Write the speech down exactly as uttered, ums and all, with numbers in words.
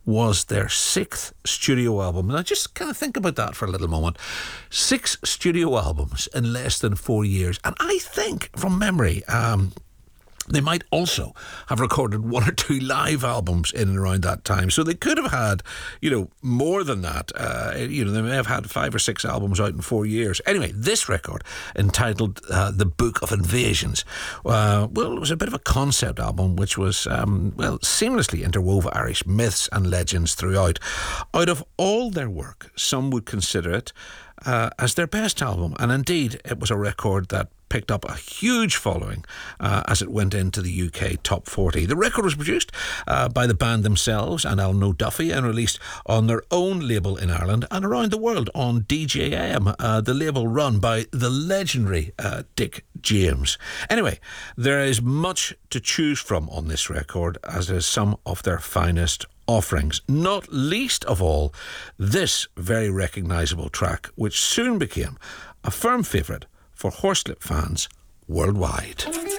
was their sixth studio album. Now just kind of think about that for a little moment. Six studio albums in less than four years. And I think, from memory, um, they might also have recorded one or two live albums in and around that time. So they could have had, you know, more than that. Uh, you know, they may have had five or six albums out in four years. Anyway, this record, entitled uh, The Book of Invasions, uh, well, it was a bit of a concept album which was, um, well, seamlessly interwove Irish myths and legends throughout. Out of all their work, some would consider it uh, as their best album. And indeed, it was a record that picked up a huge following uh, as it went into the U K top forty. The record was produced uh, by the band themselves and Alan O'Duffy and released on their own label in Ireland and around the world on D J M, uh, the label run by the legendary uh, Dick James. Anyway, there is much to choose from on this record, as is some of their finest offerings, not least of all this very recognisable track, which soon became a firm favourite for Horselip fans worldwide.